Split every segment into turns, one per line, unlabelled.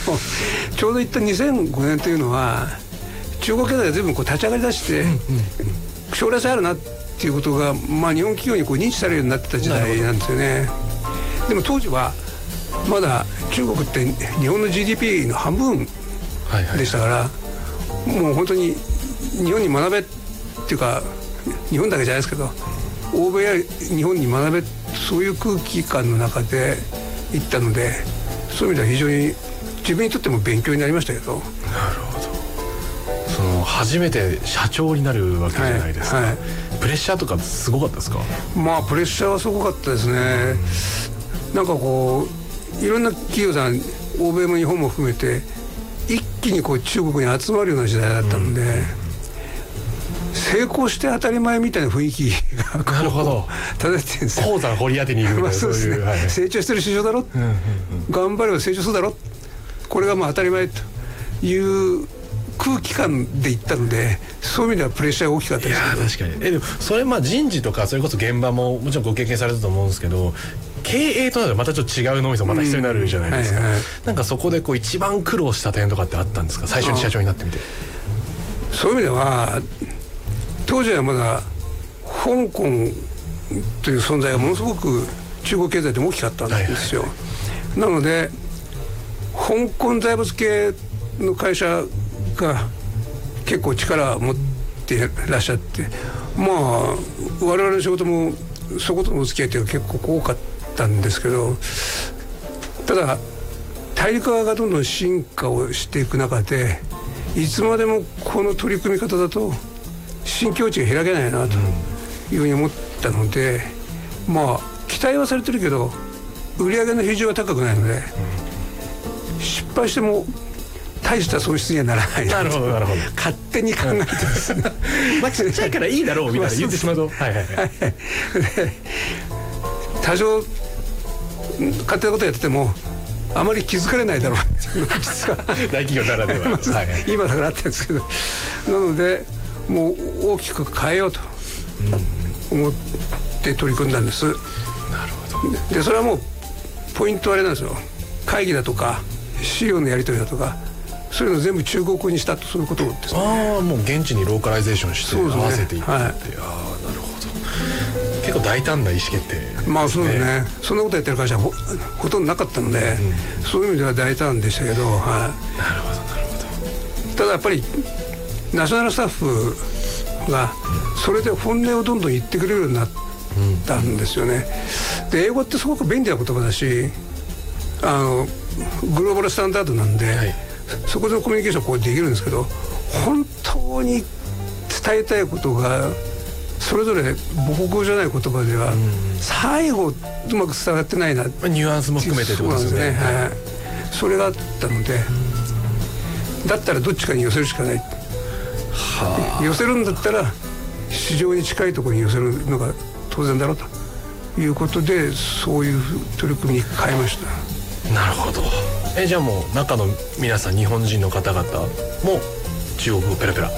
ちょうど言った2005年というのは中国経済が随分立ち上がりだして、将来性あるなっていうことが、日本企業に認知されるようになってた時代なんですよね。でも当時はまだ中国って日本の GDP の半分でしたから、もう本当に日本に学べっていうか、日本だけじゃないですけど欧米や日本に学べ、そういう空気感の中で行ったので、そういう意味では非常に自分にとっても勉強になりましたけど。
なるほど。その初めて社長になるわけじゃないですか、プレッシャーとかすごかったですか？
プレッシャーはすごかったですね。なんかいろんな企業さん、欧米も日本も含めて一気に中国に集まるような時代だったので、成功して当たり前みたいな雰囲気が
なるほど
漂ってるんですよ。
鉱山掘り当てに行くみたいな、
そうですね、成長してる市場だろ、頑張れば成長するだろ、これが当たり前という空気感でいったので、そういう意味ではプレッシャーが大きかったですけど。
いや確かに。でもそれ人事とかそれこそ現場ももちろんご経験されたと思うんですけど、経営となるとまたちょっと違う脳みそまた必要になるじゃないですか、なんかそこで一番苦労した点とかってあったんですか、最初に社長になってみて。
そういう意味では当時はまだ香港という存在がものすごく中国経済でも大きかったんですよ、なので香港財閥系の会社が結構力を持ってらっしゃって、我々の仕事もそことのお付き合いというのは結構多かったんですけど、ただ大陸側がどんどん進化をしていく中で、いつまでもこの取り組み方だと新境地が開けないなというふうに思ったので、期待はされてるけど売上の比重は高くないので、失敗しても大した損失にはならないなと勝手に考えてですね
ちっちゃいからいいだろうみたいな言ってしまうと、
多少勝手なことやっててもあまり気づかれないだろうっていうのが実は
大企業ならでは
今だからあったんですけど、なのでもう大きく変えようと思って取り組んだんです。
なるほど。
でそれはもうポイントはあれなんですよ。会議だとか資料のやり取りだとか、そういうの全部中国語にしたと、そういうことですね。
もう現地にローカライゼーションして合わせていって、なるほど。結構大胆な意思決定ですね。
そうですね。そんなことやってる会社は ほとんどなかったので、そういう意味では大胆でしたけど、
なるほどなるほど。
ただやっぱりナショナルスタッフがそれで本音をどんどん言ってくれるようになったんですよね。で英語ってすごく便利な言葉だし、グローバルスタンダードなんで、そこでのコミュニケーションできるんですけど、本当に伝えたいことがそれぞれ母国語じゃない言葉では最後うまく伝わってないな、
ニュアンスも含めてってことですね。
それがあったので、だったらどっちかに寄せるしかない、寄せるんだったら市場に近いところに寄せるのが当然だろうということで、そういう取り組みに変えました。
なるほど。じゃあもう中の皆さん、日本人の方々も中国語ペラペラ？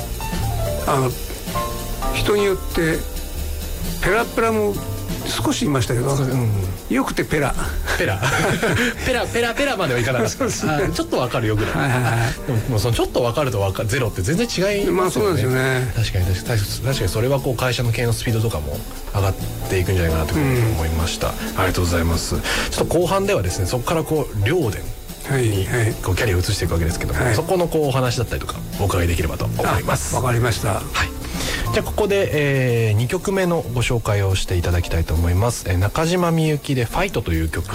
人によってペラペラも少し言いましたけど、よくてペラペラ
まではいかなかったです、ちょっとわかるよぐらい、でもそのちょっとわかるとゼロって全然違いますよね。
そうなんですよね。
確かにそれは会社の経営のスピードとかも上がっていくんじゃないかなというふうに思いました、ありがとうございます。ちょっと後半ではですね、そこから遼電にキャリアを移していくわけですけども、そこのお話だったりとかお伺いできればと思います。
わかりました。
じゃあここで、2曲目のご紹介をしていただきたいと思います。中島みゆきで「ファイト」という曲です、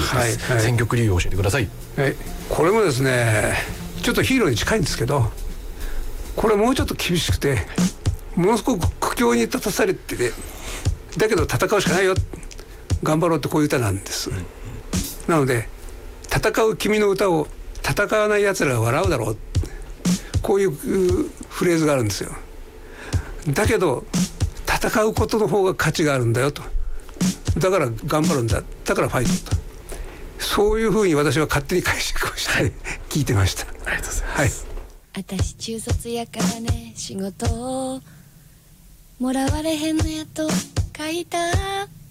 選曲理由を教えてください。
これもですね、ちょっとヒーローに近いんですけど、これもうちょっと厳しくて、ものすごく苦境に立たされてて、だけど戦うしかないよ、頑張ろうって、こういう歌なんです、なので戦う君の歌を戦わない奴らが笑うだろう、こういうフレーズがあるんですよ。だけど戦うことの方が価値があるんだよと、だから頑張るんだ、だからファイトと、そういうふうに私は勝手に解釈をして聞いてました。
ありがとうございます。
私中卒やからね、仕事をもらわれへんのやと書いた